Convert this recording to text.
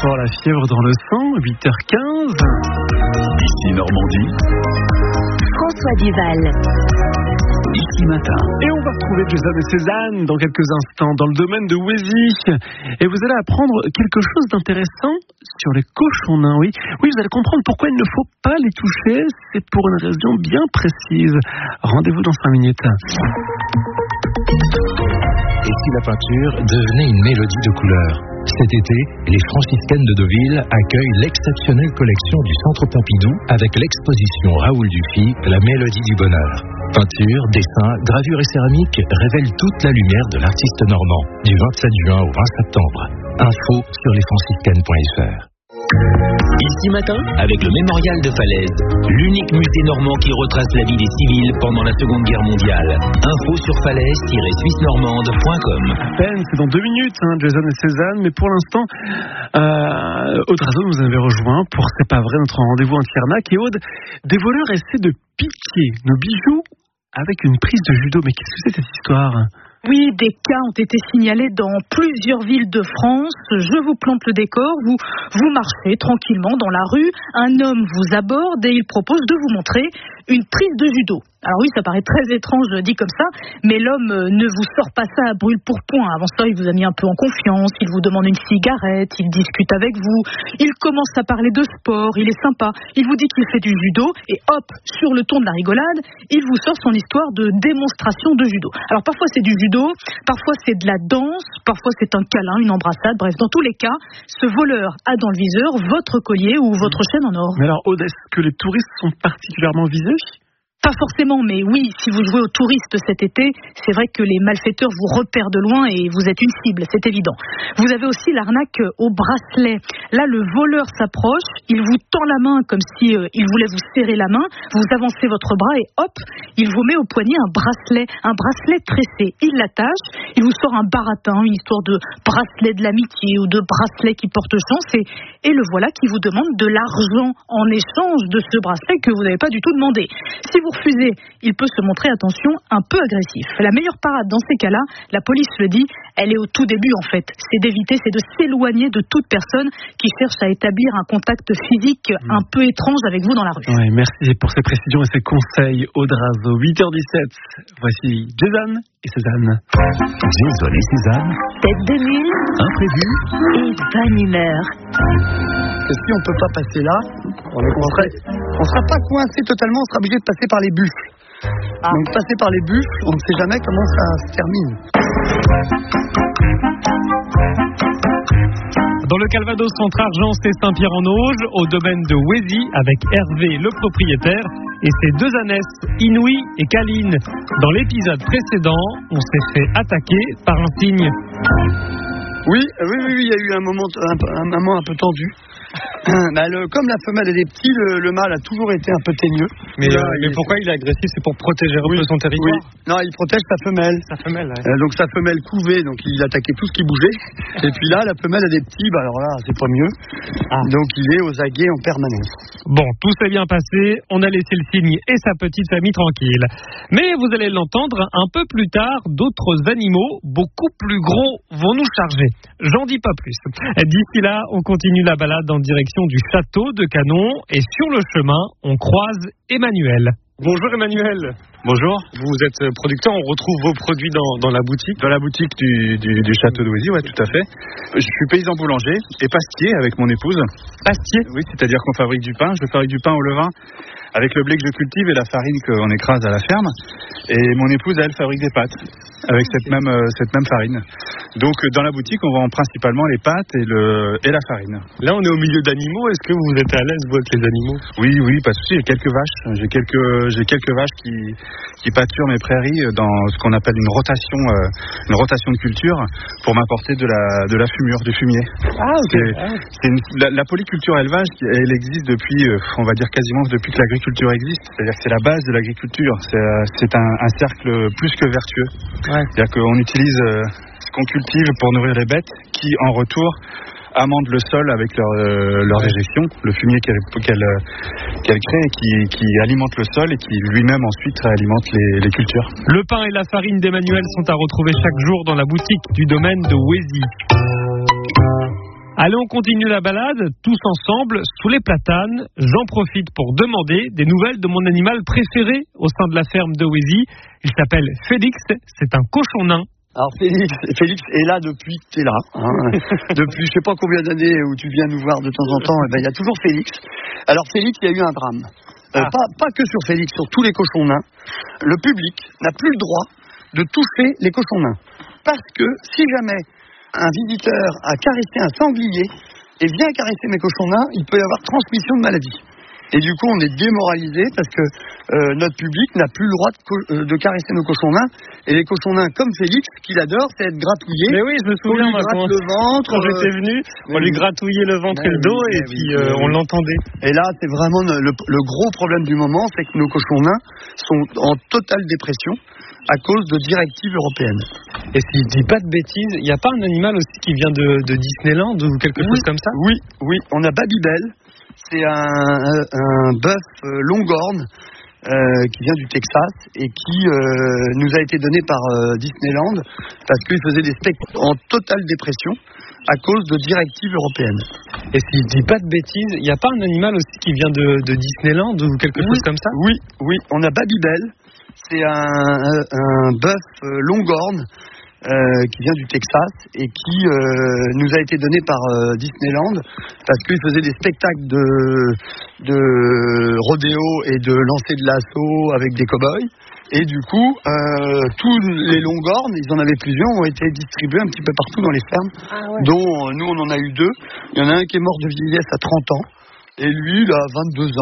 fort la fièvre dans le sang, 8h15. Ici Normandie. François Duval. Ici Matin. Et on va retrouver Jason et Cézanne dans quelques instants dans le domaine de Wézy. Et vous allez apprendre quelque chose d'intéressant sur les cochons nains. Oui, vous allez comprendre pourquoi il ne faut pas les toucher. C'est pour une raison bien précise. Rendez-vous dans 5 minutes. Et si la peinture devenait une mélodie de couleurs? Cet été, les franciscaines de Deauville accueillent l'exceptionnelle collection du Centre Pompidou avec l'exposition Raoul Dufy, La Mélodie du Bonheur. Peinture, dessin, gravure et céramique révèlent toute la lumière de l'artiste normand, du 27 juin au 20 septembre. Info sur lesfranciscaines.fr. Ici Matin, avec le Mémorial de Falaise, l'unique musée normand qui retrace la vie des civils pendant la Seconde Guerre mondiale. Info sur falaise-suissenormande.com. À peine, c'est dans 2 minutes, Jason et Cézanne, mais pour l'instant, Aude nous avait rejoint pour C'est pas vrai, notre rendez-vous anti-arnaque. Et Aude, des voleurs essaient de piquer nos bijoux avec une prise de judo. Mais qu'est-ce que c'est cette histoire ? Oui, des cas ont été signalés dans plusieurs villes de France. Je vous plante le décor, vous marchez tranquillement dans la rue, un homme vous aborde et il propose de vous montrer une prise de judo. Alors oui, ça paraît très étrange dit comme ça, mais l'homme ne vous sort pas ça à brûle-pourpoint. Avant ça, il vous a mis un peu en confiance, il vous demande une cigarette, il discute avec vous, il commence à parler de sport, il est sympa, il vous dit qu'il fait du judo et hop, sur le ton de la rigolade, il vous sort son histoire de démonstration de judo. Alors parfois c'est du judo, parfois c'est de la danse, parfois c'est un câlin, une embrassade, bref, dans tous les cas, ce voleur a dans le viseur votre collier ou votre chaîne en or. Mais alors Aude, est-ce que les touristes sont particulièrement visés ? Pas forcément, mais oui, si vous jouez aux touristes cet été, c'est vrai que les malfaiteurs vous repèrent de loin et vous êtes une cible, c'est évident. Vous avez aussi l'arnaque au bracelet. Là, le voleur s'approche, il vous tend la main comme si il voulait vous serrer la main, vous avancez votre bras et hop, il vous met au poignet un bracelet tressé. Il l'attache, il vous sort un baratin, une histoire de bracelet de l'amitié ou de bracelet qui porte chance et le voilà qui vous demande de l'argent en échange de ce bracelet que vous n'avez pas du tout demandé. Si vous refusez, il peut se montrer, attention, un peu agressif. La meilleure parade dans ces cas-là, la police le dit, elle est au tout début en fait. C'est d'éviter, c'est de s'éloigner de toute personne qui cherche à établir un contact physique un peu étrange avec vous dans la rue. Oui, merci pour ces précisions et ces conseils, Aude Razo. 8h17, voici Jason et Cézanne. Jason et Cézanne. Tête de mule. Imprévu. Et bonne humeur. Si on ne peut pas passer là, on ne sera pas coincé totalement, on sera obligé de passer par les buffles. Donc passer par les buffles, on ne sait jamais comment ça se termine. Dans le Calvados, entre Argence et Saint-Pierre-en-Auge, au domaine de Wézy, avec Hervé, le propriétaire, et ses 2 ânesses, Inouï et Kaline. Dans l'épisode précédent, on s'est fait attaquer par un cygne. Oui, il y a eu un moment un peu tendu. Comme la femelle est des petits, le mâle a toujours été un peu teigneux. Mais pourquoi il est agressif? C'est pour protéger un peu son territoire? Oui. Non, il protège sa femelle. Ouais. Donc sa femelle couvait, donc il attaquait tout ce qui bougeait. Et puis là, la femelle a des petits, alors là, c'est pas mieux. Donc il est aux aguets en permanence. Bon, tout s'est bien passé. On a laissé le cygne et sa petite famille tranquille. Mais vous allez l'entendre un peu plus tard, d'autres animaux beaucoup plus gros vont nous charger. J'en dis pas plus. D'ici là, on continue la balade en direction du château de Canon et sur le chemin, on croise Emmanuel. Bonjour Emmanuel. Bonjour. Vous êtes producteur, on retrouve vos produits dans la boutique. Dans la boutique du château de Wézy, ouais, tout à fait. Je suis paysan boulanger et pastier avec mon épouse. Pastier? Oui, c'est-à-dire qu'on fabrique du pain. Je fabrique du pain au levain avec le blé que je cultive et la farine qu'on écrase à la ferme. Et mon épouse, elle, fabrique des pâtes avec cette même farine. Donc dans la boutique, on vend principalement les pâtes et la farine. Là, on est au milieu d'animaux. Est-ce que vous êtes à l'aise, vous, avec les animaux? Oui, pas de souci. J'ai quelques vaches. J'ai quelques vaches qui pâturent mes prairies dans ce qu'on appelle une rotation de culture pour m'apporter de la fumure, du fumier. Ah, ok. La polyculture élevage, elle existe depuis, on va dire quasiment depuis que l'agriculture existe. C'est-à-dire que c'est la base de l'agriculture. C'est un cercle plus que vertueux. Ouais. C'est-à-dire qu'on utilise ce qu'on cultive pour nourrir les bêtes qui, en retour, amendent le sol avec leur éjection, le fumier qu'elle crée et qui alimente le sol et qui lui-même ensuite alimente les cultures. Le pain et la farine d'Emmanuel sont à retrouver chaque jour dans la boutique du domaine de Wézy. Allez, on continue la balade, tous ensemble, sous les platanes. J'en profite pour demander des nouvelles de mon animal préféré au sein de la ferme de Wézy. Il s'appelle Félix, c'est un cochon nain. Alors Félix est là depuis que tu es là. Depuis je sais pas combien d'années où tu viens nous voir de temps en temps, il y a toujours Félix. Alors Félix, il y a eu un drame. Pas que sur Félix, sur tous les cochons nains. Le public n'a plus le droit de toucher les cochons nains. Parce que si jamais un visiteur a caressé un sanglier et vient caresser mes cochons nains, il peut y avoir transmission de maladie. Et du coup, on est démoralisé parce que notre public n'a plus le droit de caresser nos cochons nains. Et les cochons nains, comme Félix, qu'il adore, c'est être gratouillé. Mais oui, je me souviens, gratte le ventre. Quand j'étais venu, on lui gratouillait le ventre et le dos, et puis on l'entendait. Et là, c'est vraiment le gros problème du moment, c'est que nos cochons nains sont en totale dépression à cause de directives européennes. Et si je dis pas de bêtises, il n'y a pas un animal aussi qui vient de Disneyland ou quelque chose comme ça? Oui, on a Babybel. C'est un bœuf longhorn qui vient du Texas et qui nous a été donné par Disneyland parce qu'il faisait des spectacles en totale dépression à cause de directives européennes. Et si je dis pas de bêtises, il n'y a pas un animal aussi qui vient de Disneyland ou quelque chose comme ça? Oui, on a Babybel. C'est un bœuf longhorn qui vient du Texas et qui nous a été donné par Disneyland parce qu'il faisait des spectacles de rodéo et de lancer de lasso avec des cow-boys. Et du coup, tous les longhorns, ils en avaient plusieurs, ont été distribués un petit peu partout dans les fermes, dont nous on en a eu 2. Il y en a un qui est mort de vieillesse à 30 ans. Et lui, il a 22